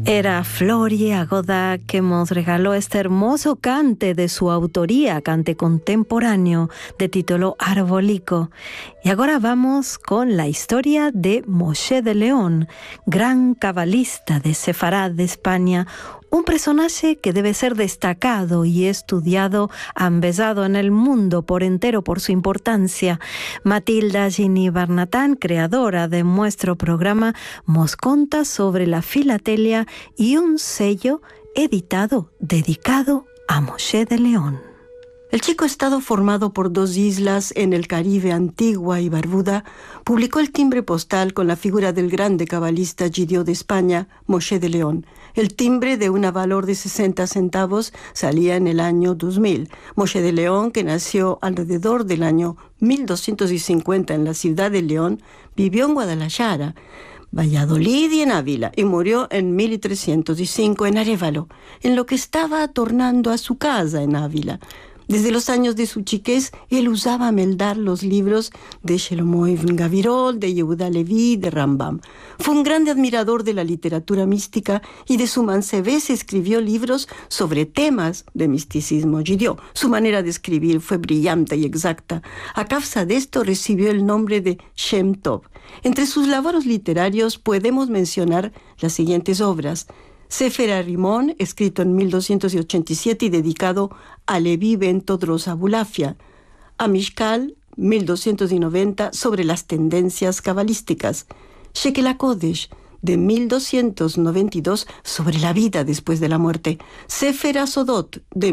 Era Florie Agoda que nos regaló este hermoso cante de su autoría, cante contemporáneo de título Arbolico. Y ahora vamos con la historia de Moshe de León, gran cabalista de Sefarad de España, un personaje que debe ser destacado y estudiado, ambesado en el mundo por entero por su importancia. Matilda Gini Barnatán, creadora de nuestro programa, nos conta sobre la filatelia y un sello editado dedicado a Moshe de León. El chico estado formado por dos islas en el Caribe, Antigua y Barbuda, publicó el timbre postal con la figura del grande cabalista judío de España, Moshe de León. El timbre, de un valor de 60 centavos, salía en el año 2000. Moshe de León, que nació alrededor del año 1250 en la ciudad de León, vivió en Guadalajara, Valladolid y en Ávila, y murió en 1305 en Arévalo, en lo que estaba tornando a su casa en Ávila. Desde los años de su chiquez, él usaba meldar los libros de Shlomo Ibn Gavirol, de Yehuda Leví, de Rambam. Fue un grande admirador de la literatura mística y de su mancebés escribió libros sobre temas de misticismo judío. Su manera de escribir fue brillante y exacta. A causa de esto recibió el nombre de Shem Tov. Entre sus labores literarios podemos mencionar las siguientes obras: Sefer Arimón, escrito en 1287 y dedicado a Leví ben Todros Abulafia. Amishkal, 1290, sobre las tendencias cabalísticas. Shekel HaKodesh, de 1292, sobre la vida después de la muerte. Sefer HaSodot, de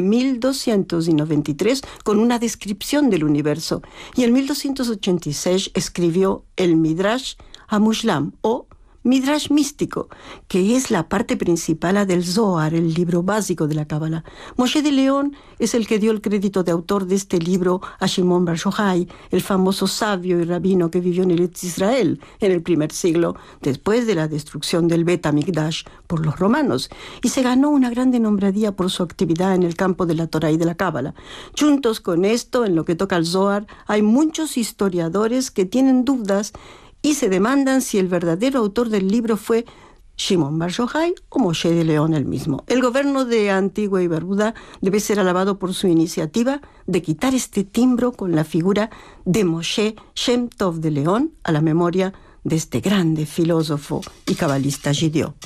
1293, con una descripción del universo. Y en 1286 escribió el Midrash HaMushlam, o Midrash místico, que es la parte principal del Zohar, el libro básico de la Cábala. Moshe de León es el que dio el crédito de autor de este libro a Shimon Bar Yochai, el famoso sabio y rabino que vivió en el Eretz Israel en el primer siglo, después de la destrucción del Bet HaMikdash por los romanos, y se ganó una grande nombradía por su actividad en el campo de la Torá y de la Cábala. Juntos con esto, en lo que toca al Zohar, hay muchos historiadores que tienen dudas y se demandan si el verdadero autor del libro fue Shimon Bar Yochai o Moshe de León el mismo. El gobierno de Antigua y Barbuda debe ser alabado por su iniciativa de quitar este timbro con la figura de Moshe Shem Tov de León a la memoria de este grande filósofo y cabalista judío.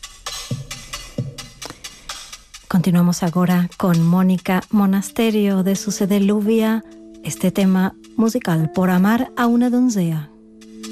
Continuamos ahora con Mónica Monasterio de su CD Lluvia, este tema musical Por amar a una doncella.